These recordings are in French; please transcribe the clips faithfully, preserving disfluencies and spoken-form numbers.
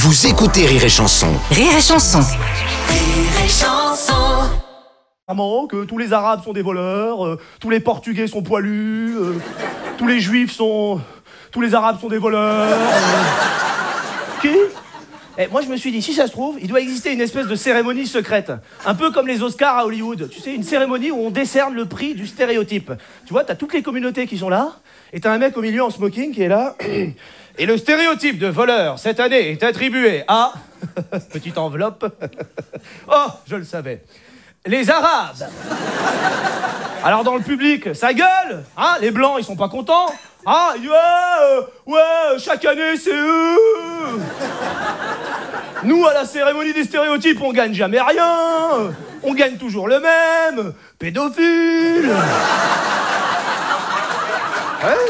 Vous écoutez Rire et Chanson. Rire et Chanson. Rire et Chanson. Apparemment que tous les Arabes sont des voleurs, euh, tous les Portugais sont poilus, euh, tous les Juifs sont... tous les Arabes sont des voleurs. euh. Qui Eh, moi je me suis dit, si ça se trouve, il doit exister une espèce de cérémonie secrète. Un peu comme les Oscars à Hollywood. Tu sais, une cérémonie où on décerne le prix du stéréotype. Tu vois, t'as toutes les communautés qui sont là, et t'as un mec au milieu en smoking qui est là. Et le stéréotype de voleur cette année est attribué à... Petite enveloppe. Oh, je le savais. Les Arabes. Alors dans le public, ça gueule, hein, les Blancs, ils sont pas contents. Ah, ouais, euh, ouais, chaque année, c'est eux. Nous, à la cérémonie des stéréotypes, on gagne jamais rien. On gagne toujours le même. Pédophile. Ouais.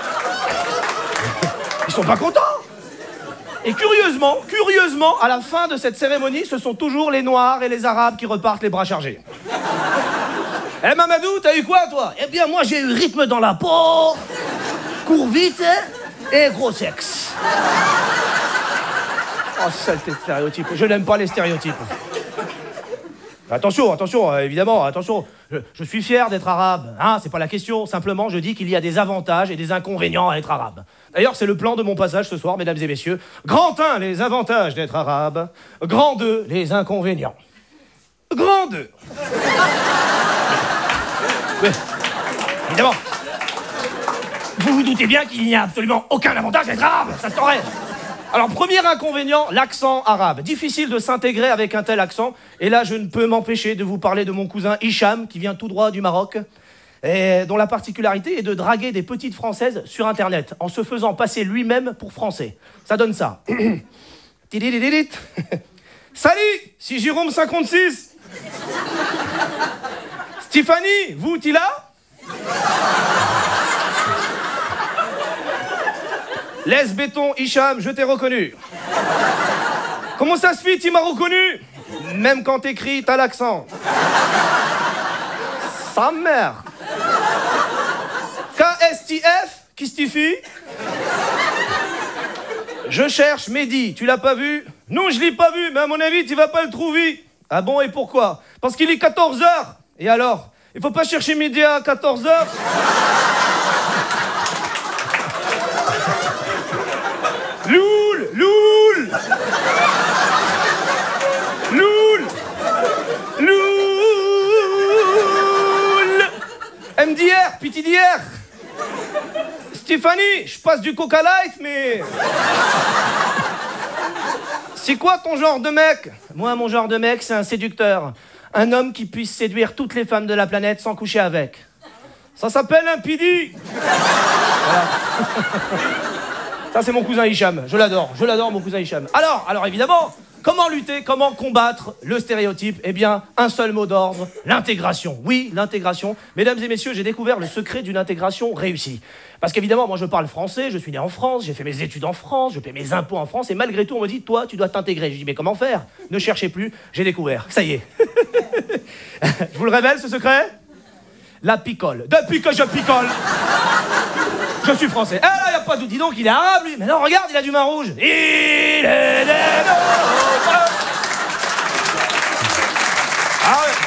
Ils sont pas contents. Et curieusement, curieusement, à la fin de cette cérémonie, ce sont toujours les Noirs et les Arabes qui repartent les bras chargés. Eh Mamadou, t'as eu quoi, toi? Eh bien, moi, j'ai eu rythme dans la peau, cours vite et gros sexe. Oh, saleté de stéréotype. Je n'aime pas les stéréotypes. Attention, attention, euh, évidemment, attention. Je, je suis fier d'être arabe, hein, c'est pas la question. Simplement, je dis qu'il y a des avantages et des inconvénients à être arabe. D'ailleurs, c'est le plan de mon passage ce soir, mesdames et messieurs. Grand un, les avantages d'être arabe. Grand deux, les inconvénients. Grand deux. Oui, évidemment. Vous vous doutez bien qu'il n'y a absolument aucun avantage d'être arabe, ça se saurait. Alors, premier inconvénient, l'accent arabe. Difficile de s'intégrer avec un tel accent. Et là, je ne peux m'empêcher de vous parler de mon cousin Hicham, qui vient tout droit du Maroc, et dont la particularité est de draguer des petites Françaises sur Internet, en se faisant passer lui-même pour Français. Ça donne ça. Tididididit. Salut, c'est Jérôme cinquante-six. Stéphanie, vous, t'es là? Laisse béton, Hicham, je t'ai reconnu. Comment ça se fait, tu m'as reconnu? Même quand t'écris, t'as l'accent. Sa mère. K S T F, qui signifie? Je cherche Mehdi, tu l'as pas vu? Non, je l'ai pas vu, mais à mon avis, tu vas pas le trouver. Ah bon, et pourquoi? Parce qu'il est quatorze heures. Et alors? Il faut pas chercher Mehdi à quatorze heures? Loul, loul, loul, loul. M D R, pitié d'hier. Stéphanie, je passe du Coca Light, mais... C'est quoi ton genre de mec? Moi, mon genre de mec, c'est un séducteur. Un homme qui puisse séduire toutes les femmes de la planète sans coucher avec. Ça s'appelle un pidi. Voilà. Ça, c'est mon cousin Hicham. Je l'adore. Je l'adore, mon cousin Hicham. Alors, alors évidemment, comment lutter, comment combattre le stéréotype? Eh bien, un seul mot d'ordre, l'intégration. Oui, l'intégration. Mesdames et messieurs, j'ai découvert le secret d'une intégration réussie. Parce qu'évidemment, moi, je parle français, je suis né en France, j'ai fait mes études en France, je paie mes impôts en France, et malgré tout, on me dit, toi, tu dois t'intégrer. Je dis, mais comment faire? Ne cherchez plus, j'ai découvert. Ça y est. Je vous le révèle, ce secret? La picole. Depuis que je picole, je suis français. Eh là, il n'y a pas de doute. Dis donc, il est arabe, lui. Mais non, regarde, il a du vin rouge. Il est des nôtres. Ah ouais.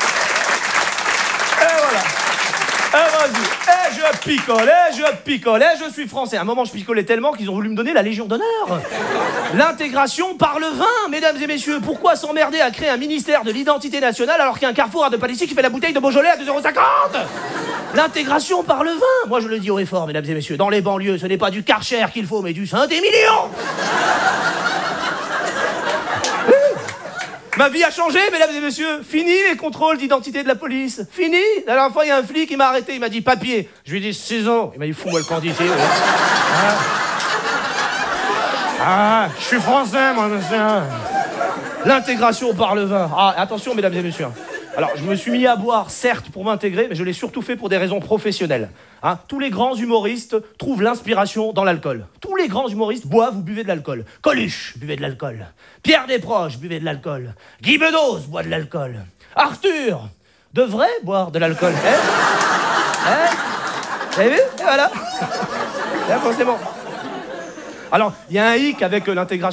Et voilà. Eh, vas-y. Eh, je picole. Eh, je picole. Eh, je suis français. À un moment, je picolais tellement qu'ils ont voulu me donner la Légion d'honneur. L'intégration par le vin, mesdames et messieurs. Pourquoi s'emmerder à créer un ministère de l'identité nationale alors qu'il y a un Carrefour à deux Palissy qui fait la bouteille de Beaujolais à deux euros cinquante? L'intégration par le vin. Moi, je le dis haut et fort, mesdames et messieurs. Dans les banlieues, ce n'est pas du Karcher qu'il faut, mais du Saint-Émilion. Ma vie a changé, mesdames et messieurs. Fini les contrôles d'identité de la police. Fini. La dernière fois, il y a un flic qui m'a arrêté. Il m'a dit papier. Je lui ai dit ciseaux. Il m'a dit fous-moi le quantité. Ouais. Ah. Ah, je suis français, moi, monsieur. L'intégration par le vin. Ah, attention, mesdames et messieurs. Alors, je me suis mis à boire, certes, pour m'intégrer, mais je l'ai surtout fait pour des raisons professionnelles. Hein, tous les grands humoristes trouvent l'inspiration dans l'alcool. Tous les grands humoristes boivent ou buvez de l'alcool. Coluche, buvez de l'alcool. Pierre Desproges, buvez de l'alcool. Guy Bedos, boit de l'alcool. Arthur devrait boire de l'alcool. Hein? Hein? Vous avez vu? Et voilà. Là, forcément. Alors, il y a un hic avec euh, l'intégration.